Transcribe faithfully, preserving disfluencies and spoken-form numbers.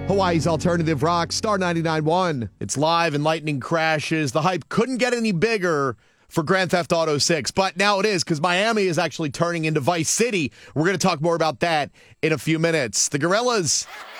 Hawaii's Alternative Rock, Star ninety-nine point one. It's live and lightning crashes. The hype couldn't get any bigger for Grand Theft Auto six, but now it is because Miami is actually turning into Vice City. We're going to talk more about that in a few minutes. The Gorillas